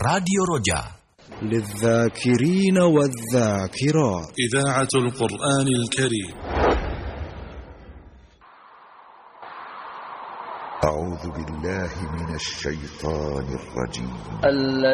راديو رجاء للذاكرين والذاكرات. إذاعة القرآن الكريم. أعوذ بالله من الشيطان الرجيم.